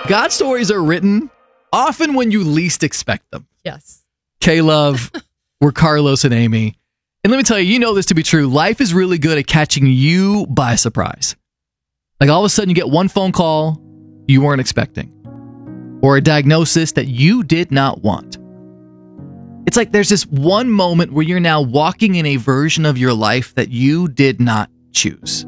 God's stories are written often when you least expect them. Yes. K-Love, we're Carlos and Amy. And let me tell you, you know this to be true. Life is really good at catching you by surprise. Like all of a sudden you get one phone call you weren't expecting, or a diagnosis that you did not want. It's like there's this one moment where you're now walking in a version of your life that you did not choose.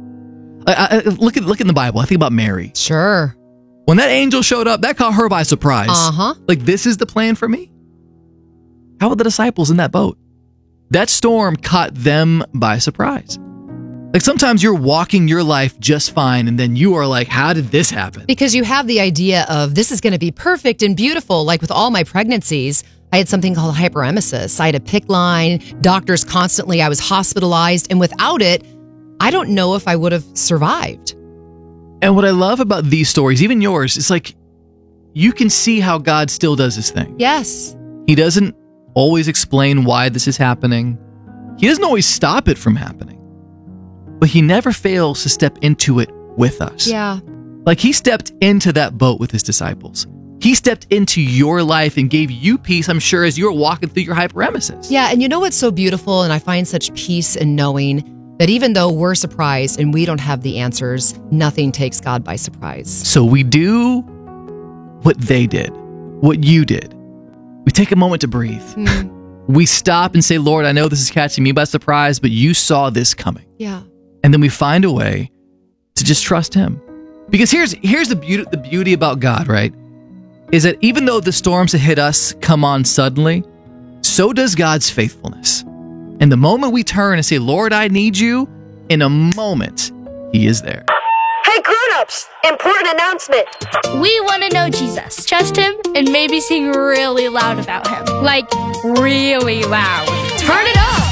Look in the Bible. I think about Mary. Sure. When that angel showed up, that caught her by surprise. Like, this is the plan for me? How about the disciples in that boat? That storm caught them by surprise. Like, sometimes you're walking your life just fine, and then you are like, how did this happen? Because you have the idea of this is going to be perfect and beautiful. Like with all my pregnancies, I had something called hyperemesis. I had a PICC line, doctors constantly, I was hospitalized, and without it, I don't know if I would have survived. And what I love about these stories, even yours, is like, you can see how God still does his thing. Yes. He doesn't always explain why this is happening. He doesn't always stop it from happening. But he never fails to step into it with us. Yeah. Like he stepped into that boat with his disciples. He stepped into your life and gave you peace, I'm sure, as you were walking through your hyperemesis. Yeah, and you know what's so beautiful, and I find such peace in knowing that even though we're surprised and we don't have the answers, nothing takes God by surprise. So we do what they did, what you did. We take a moment to breathe. We stop and say, Lord, I know this is catching me by surprise, but you saw this coming. Yeah. And then we find a way to just trust him. Because here's the beauty about God, right? Is that even though the storms that hit us come on suddenly, so does God's faithfulness. And the moment we turn and say, Lord, I need you, in a moment, he is there. Hey, grown-ups! Important announcement! We want to know Jesus, trust him, and maybe sing really loud about him. Like, really loud.